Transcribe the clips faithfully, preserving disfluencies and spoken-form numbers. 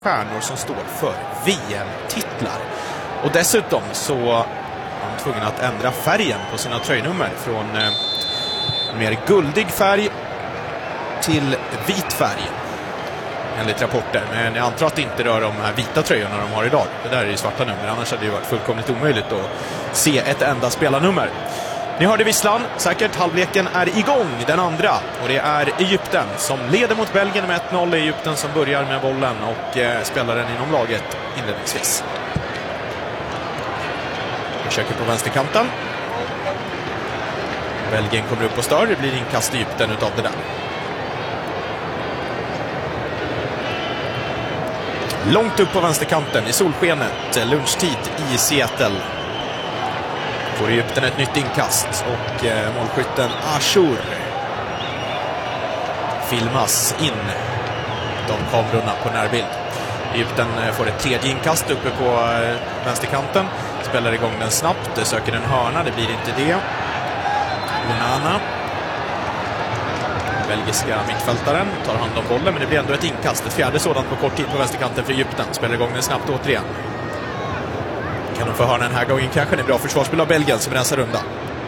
stjärnor som står för V M-titlar. Och dessutom så var de tvungna att ändra färgen på sina tröjnummer från eh, en mer guldig färg till vit färg enligt rapporter. Men jag antar att det inte rör de här vita tröjorna de har idag. Det där är ju svarta nummer, annars hade det varit fullkomligt omöjligt att se ett enda spelarnummer. Ni hörde visslan, säkert halvleken är igång, den andra. Och det är Egypten som leder mot Belgien med ett noll. Egypten som börjar med bollen och eh, spelar den inom laget inledningsvis. Försöker på vänsterkanten. Belgien kommer upp och stör, det blir inkast i Egypten utav det där. Långt upp på vänsterkanten i solskenet, lunchtid i Seattle. Får Egypten ett nytt inkast och eh, målskytten Ashur filmas in de kamerorna på närbild. Egypten eh, får ett tredje inkast uppe på eh, vänsterkanten. Spelar igång den snabbt, söker en hörna, det blir inte det. Onana, belgiska mittfältaren, tar hand om bollen, men det blir ändå ett inkast. Ett fjärde sådant på kort tid på vänsterkanten för Egypten. Spelar igång den snabbt återigen. Kan de få hörna den här gången kanske. Det är bra försvarsspel av Belgien som rensar undan.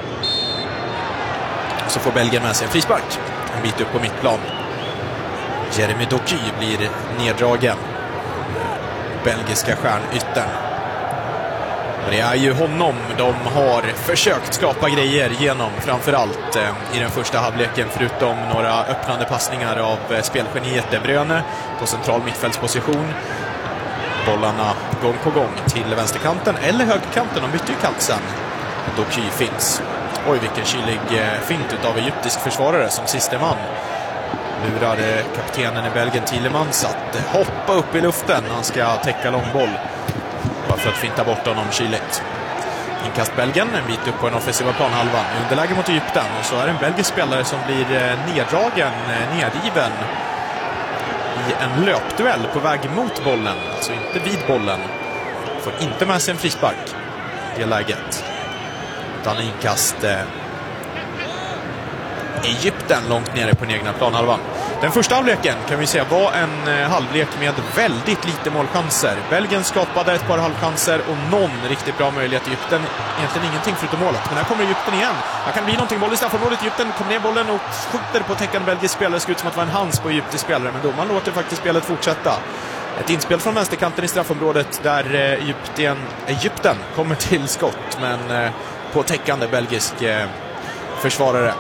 Så får Belgien med sig en frispark. En bit upp på mittplan. Jeremy Doku blir neddragen. Belgiska stjärnyttern. Och det är ju honom de har försökt skapa grejer genom, framförallt eh, i den första halvleken, förutom några öppnande passningar av eh, spelgeniet De Bruyne på central mittfältsposition. Bollarna gång på gång till vänsterkanten eller högerkanten. De bytte ju kant sen. Doku finns. Oj, vilken kylig eh, fint utav egyptisk försvarare som siste man. Lurade kaptenen i Belgien Tillemans att eh, hoppa upp i luften när han ska täcka långboll. Bara för att finta bort honom kyligt. Inkast Belgien, en bit upp på den offensiva planhalvan. Underläge mot Egypten, och så är det en belgisk spelare som blir neddragen, nedgiven i en löpduell på väg mot bollen. Alltså inte vid bollen. Får inte med sig en frispark i det läget. Utan inkast eh, Egypten långt nere på den egna planhalvan. Den första halvleken kan vi säga var en eh, halvlek med väldigt lite målchanser. Belgien skapade ett par halvchanser och någon riktigt bra möjlighet. Egypten egentligen ingenting förutom målet. Men här kommer Egypten igen. Här kan bli någonting. Boll i straffområdet. Egypten kommer ner bollen och skjuter på täckande belgisk spelare. Det ser ut som att det var en hands på egyptisk spelare. Men domaren låter faktiskt spelet fortsätta. Ett inspel från vänsterkanten i straffområdet där eh, Egypten, Egypten kommer till skott. Men eh, på täckande belgisk eh, försvarare.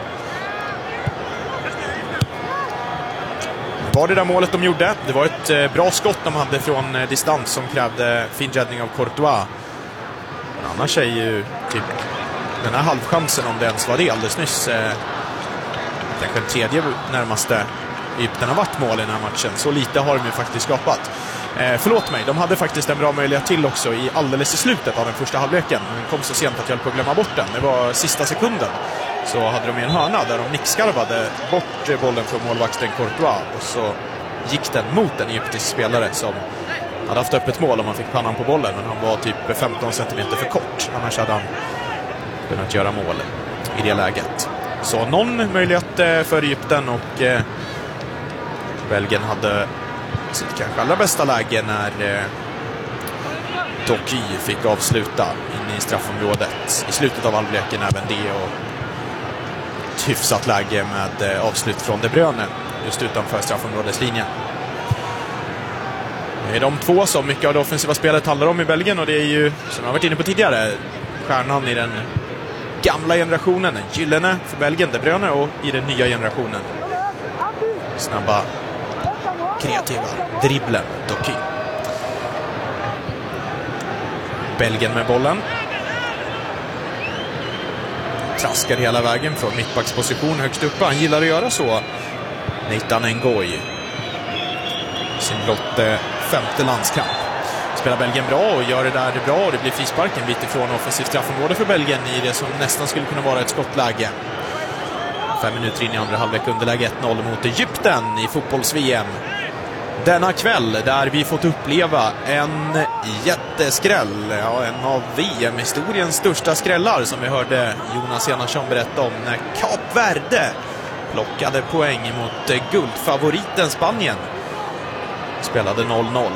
Var det där målet de gjorde? Det var ett eh, bra skott de hade från eh, distans som krävde fin räddning av Courtois. Men annars är ju typ den här halvchansen, om det ens var det alldeles nyss, eh, kanske den tredje närmaste Egypten har varit mål i den här matchen. Så lite har de ju faktiskt skapat. Eh, förlåt mig, de hade faktiskt en bra möjlighet till också i alldeles i slutet av den första halvleken. Den kom så sent att jag höll på att glömma bort den. Det var sista sekunden. Så hade de en hörna där de nickskarvade bort bollen från målvakten Courtois. Och så gick den mot en egyptisk spelare som hade haft öppet mål om han fick pannan på bollen. Men han var typ femton centimeter för kort. Annars hade han kunnat göra mål i det läget. Så någon möjlighet för Egypten, och eh, Belgien hade sitt kanske allra bästa läge när eh, Doku fick avsluta in i straffområdet i slutet av halvleken, även det, och ett hyfsat läge med eh, avslut från De Bruyne just utanför straffområdeslinjen. Det är de två som mycket av det offensiva spelet handlar om i Belgien, och det är ju, som jag har varit inne på tidigare, stjärnan i den gamla generationen, en gyllene för Belgien, De Bruyne, och i den nya generationen snabba, kreativa dribblen Doku. Belgien med bollen. Traskar hela vägen från mittbacksposition högst uppe. Han gillar att göra så. Nathan Ngoy. Sin blott femte landskamp. Spelar Belgien bra och gör det där bra. Och det blir frispark en bit ifrån offensivt straffområde för Belgien i det som nästan skulle kunna vara ett skottläge. Fem minuter in i andra halvlek, underläge ett noll mot Egypten i fotbolls-V M. Denna kväll där vi fått uppleva en jätteskräll, ja, en av V M-historiens största skrällar, som vi hörde Jonas Enarsson berätta om, när Kap Verde plockade poäng mot guldfavoriten Spanien. spelade noll noll.